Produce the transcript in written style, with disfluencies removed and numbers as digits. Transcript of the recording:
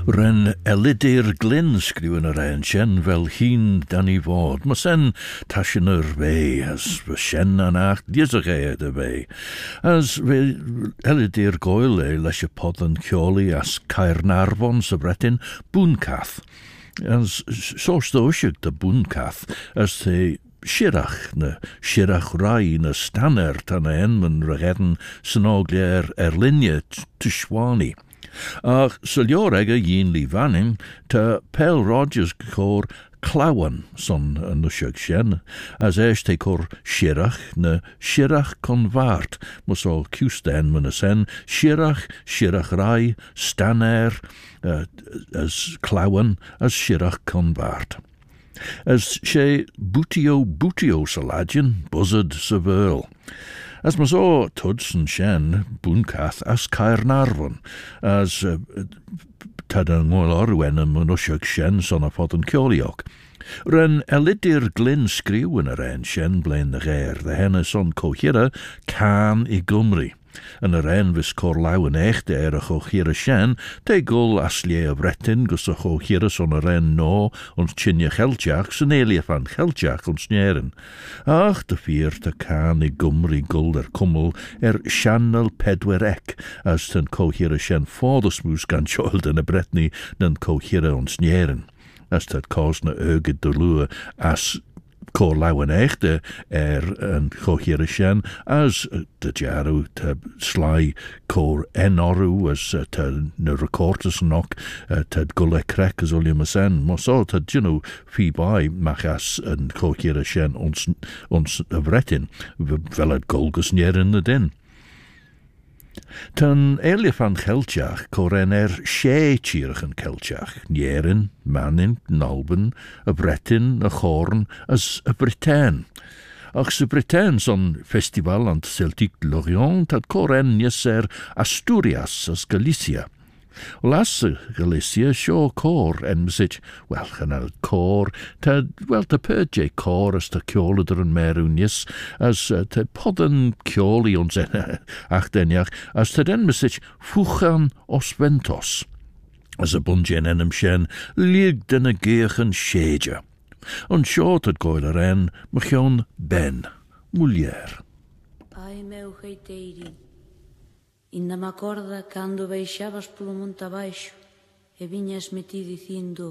Ren Elidir Glyn skriwen yr ein sien fel hun dan I fod. Ma sen tasyn yr fe as fy sien an ach diasach dy fe. As fe Elidir goel leis y pod yn cioli as Caernarfon sybretyn bwncath. As sos ddwysig dy bwncath as te Shirach na Shirach rai na stanner tan en yn rhagen synoglier erlinie tishwani. Ach sylio'r ega yin li fanning ta Pel Rogers cor Clawan son yn ysig sien, as eis te cor Shirach na Shirach convart, mus o cwsten yn y sen, Shirach rai, stanner, as Clawan, as Shirach convart. As she butio saladjan, buzzard severl. As mas o tuds and shen, buncath as Caernarfon, as tad yn ngwyl orwen yn mynwsiog shen son a fod yn cioliog. Ren Elidir Glyn sgriw yn yr ein shen blaen the ghair, the hen son cohira can I Gymru. Yn yr ein fys cor law yn echt a chohira shen, te gul aslie of retin gus a chohira son yr ein no ons chinja cheltiach sy'n elia fan cheltiach ons njeren. Ach, de vier te can I Gymru gul cwmwl siannel pedwer ec, as ten cohira shen foddersmoes gan chold yn y bretni dan cohira ons njeren. As dat cos na ögid de lua as cor law yn echte yn chohira shen, as de jaru te slai cor enorw as te na recortus nok te gulle crec as ulium asen. Moso te fi bai machas yn chohira shen ons vretin, velad golgus njerin na din. Tan elia van Cheltiach coren she tierach yn Cheltiach, Njerin, Manin, Nalben, a Bretin, a Chorn, as a Britain. Ach sy Britain son festival ant Celtic Lorient tad coren jes Asturias as Galicia. Las Galicia sio cor en mysig, wel chanel cor, tad wel ta pyrje cor as ta ciolidr yn merwnius, as ta podden cioli ons ach deniach, as ta den mysig fwchan os ventos. As a bunjen enam sien, lieg den a geach yn sheja. On sio tad goel ar en, mychion ben, mulier. Ai meu reiteiri. Ainda me acorda cando baixabas polo monte abaixo e viñas-me ti dicindo